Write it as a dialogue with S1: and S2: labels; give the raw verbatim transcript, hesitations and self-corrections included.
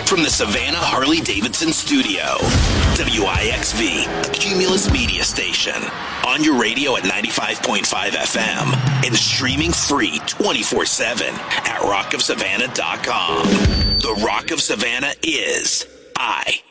S1: From the Savannah Harley-Davidson studio, W I X V, a Cumulus media station. On your radio at ninety-five point five F M and streaming free twenty-four seven at rock of savannah dot com. The Rock of Savannah is I